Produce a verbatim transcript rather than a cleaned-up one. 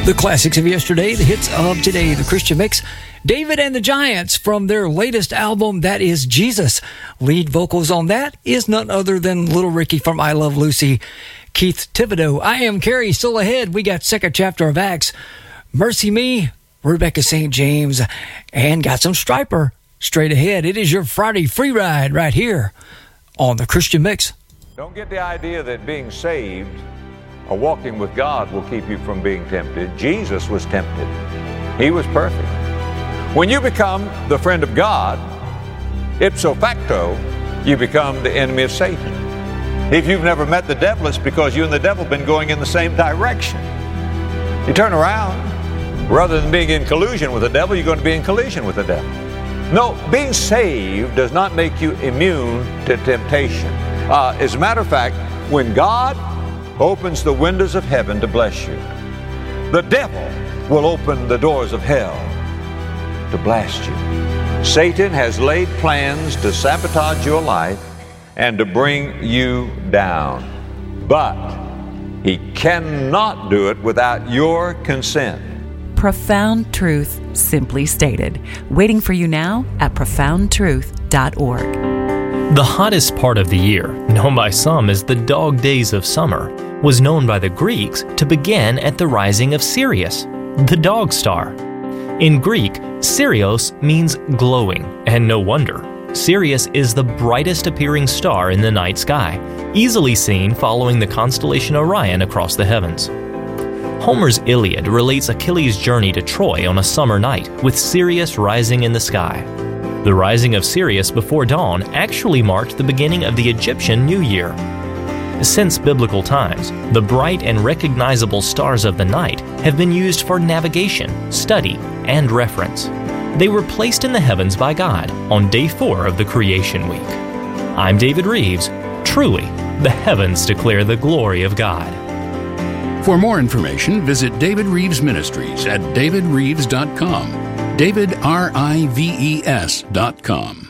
The classics of yesterday, the hits of today, the Christian Mix. David and the Giants from their latest album, that is Jesus. Lead vocals on that is none other than Little Ricky from I Love Lucy, Keith Thibodeau. I Am Carrie, still ahead. We got second chapter of Acts, Mercy Me, Rebecca Saint James, and got some Striper straight ahead. It is your Friday free ride right here on the Christian Mix. Don't get the idea that being saved or walking with God will keep you from being tempted. Jesus was tempted. He was perfect. When you become the friend of God, ipso facto, you become the enemy of Satan. If you've never met the devil, it's because you and the devil have been going in the same direction. You turn around, rather than being in collusion with the devil, you're going to be in collision with the devil. No, being saved does not make you immune to temptation. Uh, as a matter of fact, when God opens the windows of heaven to bless you, the devil will open the doors of hell to blast you. Satan has laid plans to sabotage your life and to bring you down. But he cannot do it without your consent. Profound truth, simply stated. Waiting for you now at profound truth dot org. The hottest part of the year, known by some as the dog days of summer, was known by the Greeks to begin at the rising of Sirius, the dog star. In Greek, Sirios means glowing, and no wonder. Sirius is the brightest appearing star in the night sky, easily seen following the constellation Orion across the heavens. Homer's Iliad relates Achilles' journey to Troy on a summer night, with Sirius rising in the sky. The rising of Sirius before dawn actually marked the beginning of the Egyptian New Year. Since biblical times, the bright and recognizable stars of the night have been used for navigation, study, and reference. They were placed in the heavens by God on day four of the creation week. I'm David Reeves. Truly, the heavens declare the glory of God. For more information, visit David Reeves Ministries at david reeves dot com. David, R I V E S dot com.